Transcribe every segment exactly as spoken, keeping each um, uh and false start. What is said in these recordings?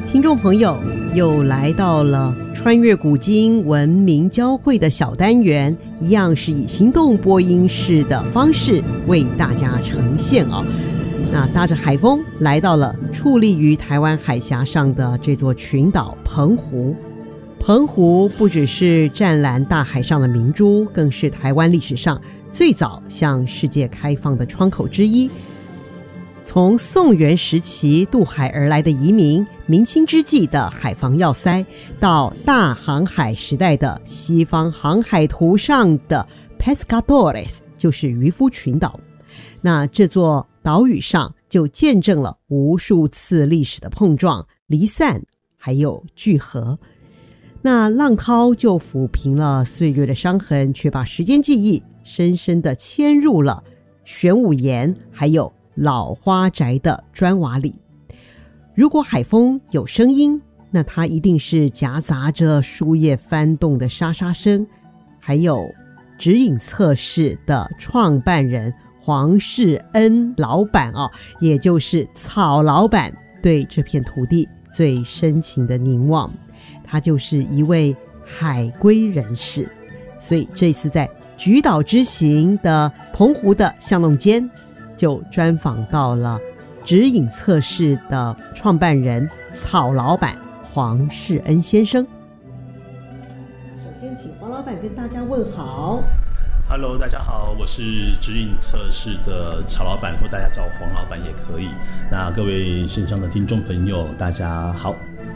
听众朋友，又来到了穿越古今文明交汇的小单元，一样是以行动播音室的方式为大家呈现哦。那搭着海风来到了矗立于台湾海峡上的这座群岛澎湖。澎湖不只是湛蓝大海上的明珠，更是台湾历史上最早向世界开放的窗口之一。从宋元时期渡海而来的移民，明清之际的海防要塞，到大航海时代的西方航海图上的 Pescadores， 就是渔夫群岛。那这座岛屿上就见证了无数次历史的碰撞、离散，还有聚合。那浪涛就抚平了岁月的伤痕，却把时间记忆深深地嵌入了玄武岩还有老花宅的砖瓦里。如果海风有声音，那它一定是夹杂着树叶翻动的沙沙声，还有指引测试的创办人黄世恩老板哦，也就是草老板对这片土地最深情的凝望。他就是一位海归人士，所以这次在菊岛之行的澎湖的巷弄间，就专访到了指引测试的创办人草老板黄世恩先生。首先请黄老板跟大家问好。 Hello， 大家好，我是指引测试的曹老板，或大家叫我黄老板也可以。那各位线上的听众朋友，大家好。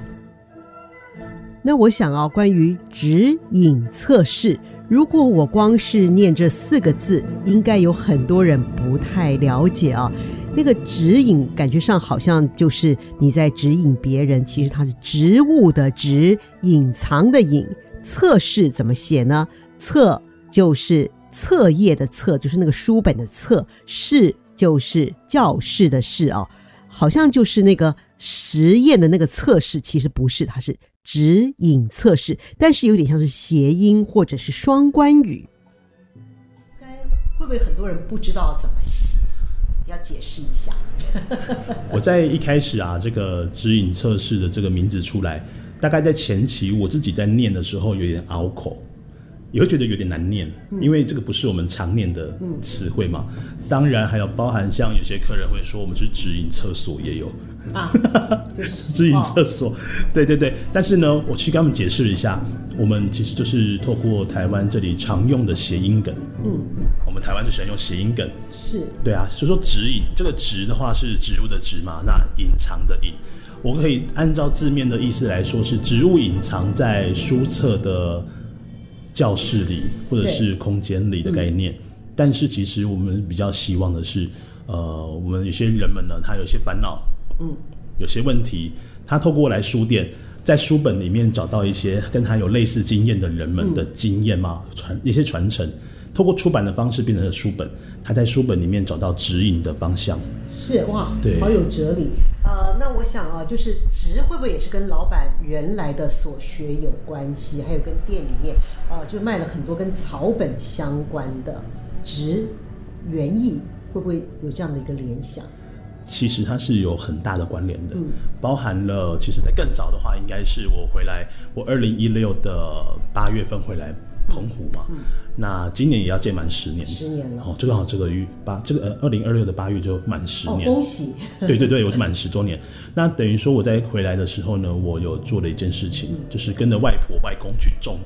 那我想啊，关于指引测试，如果我光是念这四个字，应该有很多人不太了解啊。那个指引感觉上好像就是你在指引别人，其实它是植物的植，隐藏的隐。测试怎么写呢？测就是册页的册，就是那个书本的册，室就是教室的室哦，好像就是那个实验的那个测试，其实不是，它是指引测试，但是有点像是谐音或者是双关语。该会不会很多人不知道怎么写？要解释一下。 我在一开始啊，这个指引测试的这个名字出来，大概在前期我自己在念的时候有点拗口。也会觉得有点难念，因为这个不是我们常念的词汇嘛。嗯、当然还有包含像有些客人会说我们是指引厕所也有啊，指引厕所，哦、对对对。但是呢，我去跟他们解释了一下，我们其实就是透过台湾这里常用的谐音梗。嗯，我们台湾就喜欢用谐音梗。是，对啊，所以说指引这个植的话是植物的植嘛，那隐藏的隐，我可以按照字面的意思来说是植物隐藏在书册的教室里或者是空间里的概念，嗯、但是其实我们比较希望的是，呃，我们有些人们呢，他有些烦恼，嗯，有些问题，他透过来书店，在书本里面找到一些跟他有类似经验的人们的经验嘛，传一些传承，透过出版的方式变成了书本，他在书本里面找到指引的方向。是哇，对，好有哲理。呃，那我想啊，就是植会不会也是跟老板原来的所学有关系？还有跟店里面呃，就卖了很多跟草本相关的植园艺，会不会有这样的一个联想？ 其实它是有很大的关联的，嗯、包含了其实在更早的话，应该是我回来，我二零一六的八月份回来澎湖嘛，嗯、那今年也要届满十年，十年了。哦，就刚好这个月八，这个呃二零二六的八月就满十年，哦，恭喜！对对对，我就满十周年。那等于说我在回来的时候呢，我有做了一件事情，嗯、就是跟着外婆外公去种